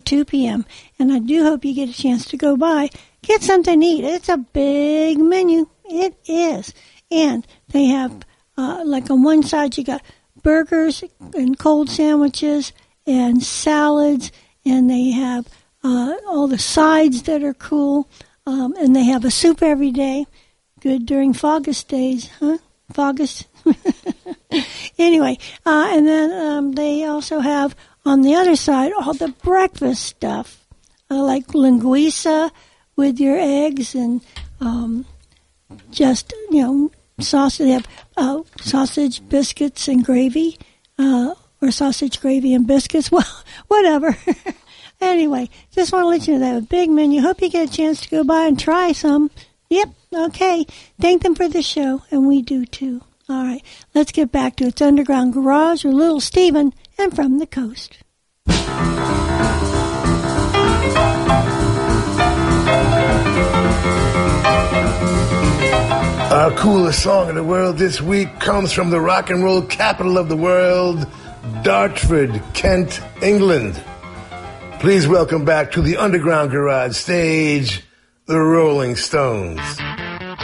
2 p.m. And I do hope you get a chance to go by. Get something to eat. It's a big menu. It is. And they have, like on one side, you got burgers and cold sandwiches and salads. And they have all the sides that are cool. And they have a soup every day. Good during August days, huh? August. Anyway, and then they also have on the other side all the breakfast stuff, like linguiça with your eggs and just, sausage. They have sausage, biscuits, and gravy, or sausage, gravy, and biscuits. Well, whatever. Anyway, just want to let you know they have a big menu. Hope you get a chance to go by and try some. Yep, okay. Thank them for the show, and we do too. All right, let's get back to It's Underground Garage with Little Steven and From the Coast. Our coolest song in the world this week comes from the rock and roll capital of the world, Dartford, Kent, England. Please welcome back to the Underground Garage stage, the Rolling Stones.